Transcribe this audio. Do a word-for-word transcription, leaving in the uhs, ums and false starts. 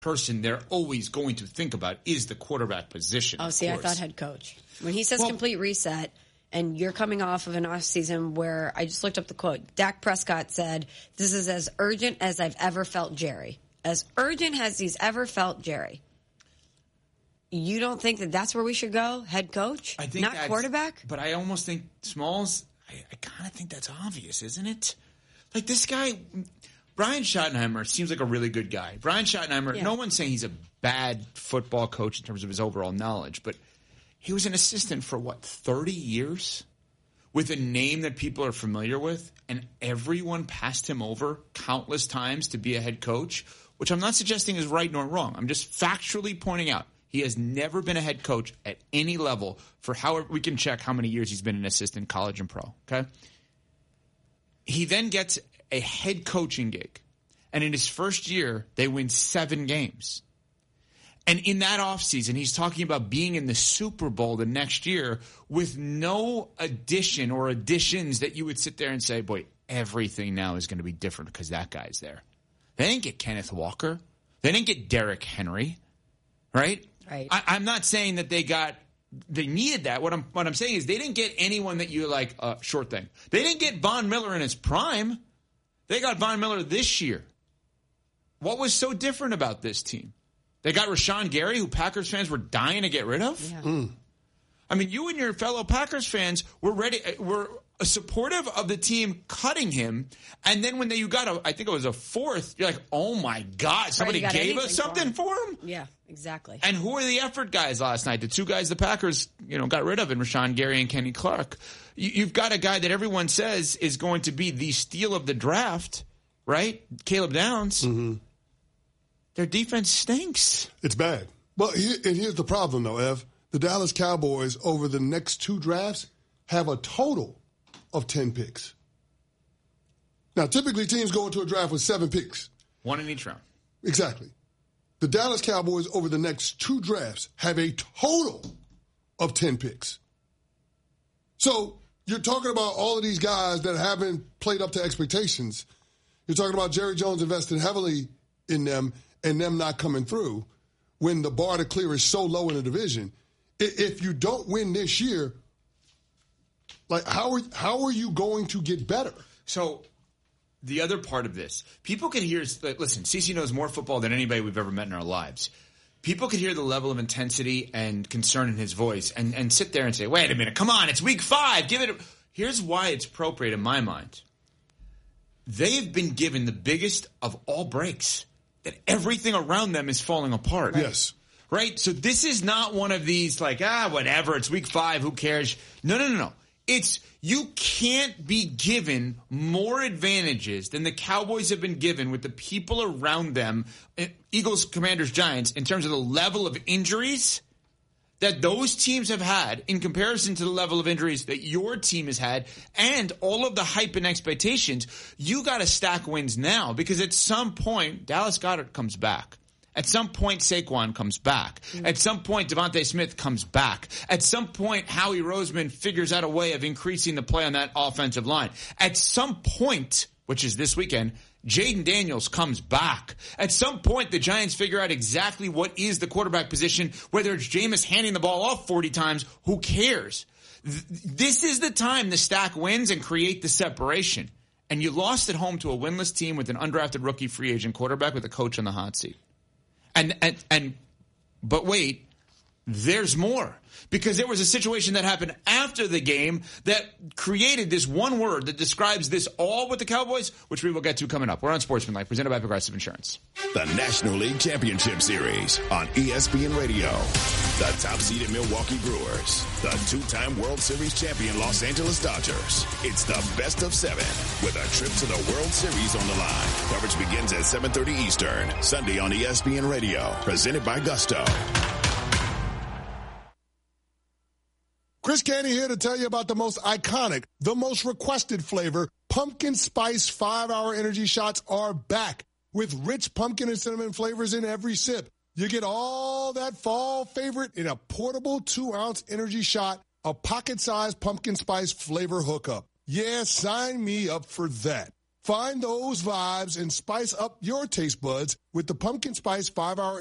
person they're always going to think about is the quarterback position. Oh, see, I thought head coach. When he says well, complete reset, and you're coming off of an offseason where I just looked up the quote. Dak Prescott said, "This is as urgent as I've ever felt Jerry. As urgent as he's ever felt Jerry." You don't think that that's where we should go? Head coach? I think not quarterback? But I almost think Smalls, I, I kind of think that's obvious, isn't it? Like this guy, Brian Schottenheimer seems like a really good guy. Brian Schottenheimer, yeah. No one's saying he's a bad football coach in terms of his overall knowledge, but he was an assistant for, what, thirty years? With a name that people are familiar with, and everyone passed him over countless times to be a head coach, which I'm not suggesting is right nor wrong. I'm just factually pointing out he has never been a head coach at any level for however we can check how many years he's been an assistant, college and pro, okay? He then gets a head coaching gig, and in his first year, they win seven games. And in that offseason, he's talking about being in the Super Bowl the next year with no addition or additions that you would sit there and say, boy, everything now is going to be different because that guy's there. They didn't get Kenneth Walker. They didn't get Derrick Henry, right? Right. I, I'm not saying that they got they needed that. What I'm what I'm saying is they didn't get anyone that you like. Uh, short thing. They didn't get Von Miller in his prime. They got Von Miller this year. What was so different about this team? They got Rashawn Gary, who Packers fans were dying to get rid of. Yeah. Mm. I mean, you and your fellow Packers fans were ready, were supportive of the team cutting him, and then when they, you got a, I think it was a fourth, you're like, oh my God, somebody right, gave us something for him? for him? Yeah, exactly. And who are the effort guys last night? The two guys the Packers, you know, got rid of, in Rashawn Gary and Kenny Clark. You, you've got a guy that everyone says is going to be the steal of the draft, right? Caleb Downs. Mm-hmm. Their defense stinks. It's bad. Well, here, and here's the problem, though, Ev. The Dallas Cowboys, over the next two drafts, have a total of ten picks. Now, typically, teams go into a draft with seven picks. One in each round. Exactly. The Dallas Cowboys, over the next two drafts, have a total of ten picks. So you're talking about all of these guys that haven't played up to expectations. You're talking about Jerry Jones invested heavily in them and them not coming through when the bar to clear is so low in the division. If you don't win this year, like how are how are you going to get better? So the other part of this, people can hear, listen, CeCe knows more football than anybody we've ever met in our lives. People could hear the level of intensity and concern in his voice and, and sit there and say, wait a minute, come on, it's week five, give it a... Here's why it's appropriate in my mind. They've been given the biggest of all breaks. That everything around them is falling apart. Yes. Right? So this is not one of these like, ah, whatever, it's week five, who cares? No, no, no, no. It's, you can't be given more advantages than the Cowboys have been given with the people around them, Eagles, Commanders, Giants, in terms of the level of injuries that those teams have had in comparison to the level of injuries that your team has had and all of the hype and expectations. You got to stack wins now because at some point, Dallas Goedert comes back. At some point, Saquon comes back. Mm-hmm. At some point, Devontae Smith comes back. At some point, Howie Roseman figures out a way of increasing the play on that offensive line. At some point, which is this weekend, Jaden Daniels comes back. At some point, the Giants figure out exactly what is the quarterback position, whether it's Jameis handing the ball off forty times, who cares? Th- this is the time to stack wins and create the separation. And you lost at home to a winless team with an undrafted rookie free agent quarterback with a coach on the hot seat. And, and, and, but wait, there's more. Because there was a situation that happened after the game that created this one word that describes this all with the Cowboys, which we will get to coming up. We're on Sportsmanlike, presented by Progressive Insurance. The National League Championship Series on E S P N Radio. The top-seeded Milwaukee Brewers. The two-time World Series champion Los Angeles Dodgers. It's the best of seven with a trip to the World Series on the line. Coverage begins at seven thirty Eastern, Sunday on E S P N Radio. Presented by Gusto. Chris Canty here to tell you about the most iconic, the most requested flavor. Pumpkin Spice five-hour energy shots are back with rich pumpkin and cinnamon flavors in every sip. You get all that fall favorite in a portable two-ounce energy shot, a pocket-sized pumpkin spice flavor hookup. Yeah, sign me up for that. Find those vibes and spice up your taste buds with the Pumpkin Spice five hour